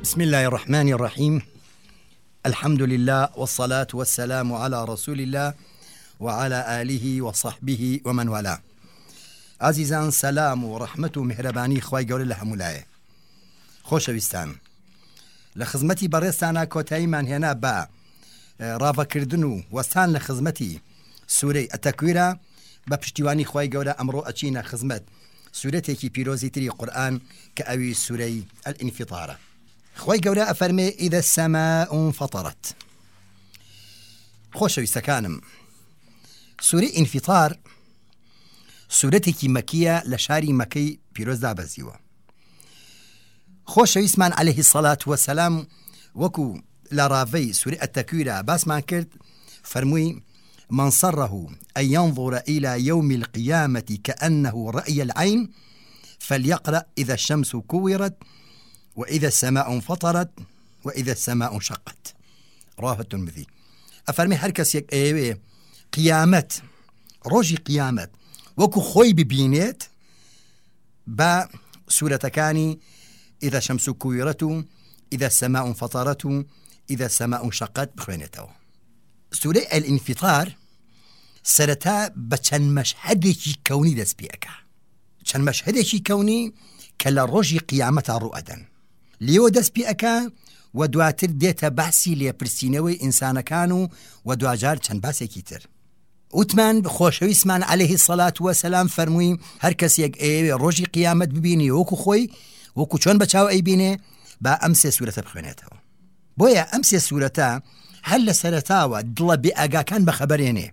بسم الله الرحمن الرحيم. الحمد لله والصلاة والسلام على رسول الله وعلى آله وصحبه ومن والاه. عزيزان سلام ورحمة ومهرباني خواي قول الله مولاي. خۆشەویستان، لە خزمەتی بەڕێستانە کۆتاییمان هێنا بە ڕاوەکردن و وەستان لە خزمەتی سوورەی ئەتەکویرە بە پشتیوانی خوای گەورە. ئەمڕۆ ئەچینە خزمەت سوورەتێکی پیرۆزی تری قورئان کە ئەوی سوورەی الئینفیطارە. خوای گەورە ئەفەرمێ ئیذا السەماء انفەطەرەت. خۆشەویستەکانم، سوورەی ئینفیطار سوورەتێکی مەکیە لە شاری مەکەی پیرۆز دابەزیوە. خۆشەویستمان عەلەیهی السەڵات وەسەلام وەکو لە ڕاوەی سوورەی ئەتەکویرە باسمان کرد، فەرمووی من سره أن ينظر إلى يوم القيامة كأنه رأي العين فليقرأ إذا الشمس كورت وإذا السماء انفطرت وإذا السماء انشقت. رواه الترمذي. أفرمي هركس يك إيه قيامت روجي قيامت وكو خوي ببينيت با سورة كاني إذا الشمس كورت إذا السماء انفطرت إذا السماء انشقت بخوينته. سورة الانفطار سرتا بچن مشهدێکی کەونی دەست پێەکە، چەند مەشهدێکی کەونی کە لە ڕۆژی قیامەتە ڕوئەدەن لێوە دەست پێەکە و دواتر دێتە باسی لێپرسینەوەی ئینسانەکان و دوجار چەند باسێکی تر. وتمان خۆشەویستمان عەلەیهی السەڵات وەسەلام فەرمووی هەر کەسێک ئێوێ ڕۆژی قیامەت ببینی وەکو خۆی وەکو چۆن بەچاو ئەیبینێ با ئەم سێ سوورەتە بخوێنێتەوە. بۆیە ئەم سێ سوورەتە هەر لە سەرەتاوە دڵە بێ ئاگاکان بەخەبەرێنێ.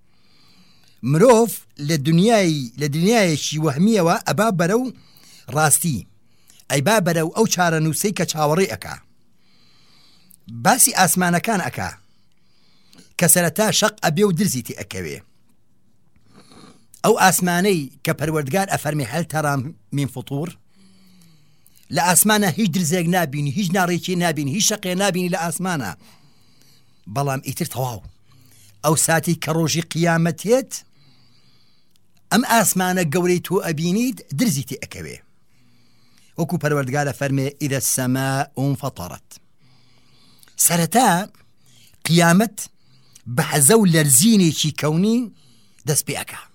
مرۆڤ لە دنیایەکی وەهمیەوە ئەبا بەرەو ڕاستی، ئەیبا بەرەو ئەو چارەنووسەی کە چاوەڕێ ئەکا، باسی ئاسمانەکان ئەکا کە سەرەتا شەق ئەبێ و درزی تێ ئەکەوێ. ئەو ئاسمانەی کە پەروەردگار ئەفەرمێ هەل تەرا من فوتوور، لە ئاسمانە هیچ درزێک نابینی، هیچ ناڕێکی نابینی، هیچ شەقێ نابینی لە ئاسمانە. بەڵام ئیتر تەواو ئەو ساتی کە ڕۆژی قیامەتێت ئەم ئاسمانە گەورەی تۆ ئەبینیت درزی تێ ئەکەوێ. وەکو پەروەردگارە فەرمێ ئیذا السەماء انفەطەرەت. سەرەتا قیامەت بە حەزە و لەرزینێکی کەونی دەست پێ ئەکا.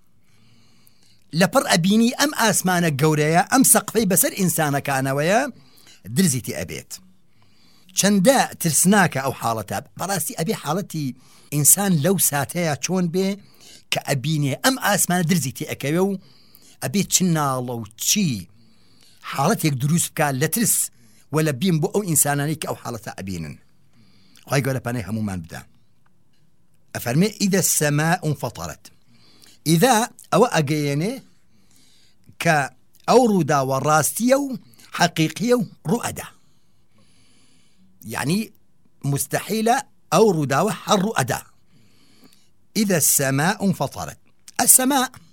لەپڕ ئەبینی ئەم ئاسمانە گەورەیە، ئەم سەقفەی بەسەر ئینسانەکانەوەیە درزی تێ ئەبێت. چەندە ترسناکە ئەو حاڵەتە. بەڕاستی ئەبێ حاڵەتی ئینسان لەو ساتەیە چۆن بێ کە ئەبینێ ئەم ئاسمانە درزی تێ ئەکەوێ و ئەبێ چ ناڵە و چی حاڵەتێک دروست بکە لە ترس و لە بیم بۆ ئەو ئینسانانەی کە ئەو حاڵەتە ئەبینن. خوای گەورە پانەی هەمومان بدە. ئەفەرمێ ئیذا السەماء انفەطەرەت. ئیذا ئەوە ئەگەیەنێ کە ئەو ڕووداوە ڕاستیە و حەقیقیە و ڕوئەدا، يعني مستحيلة أو رداوة حر أدا. إذا السماء انفطرت. السماء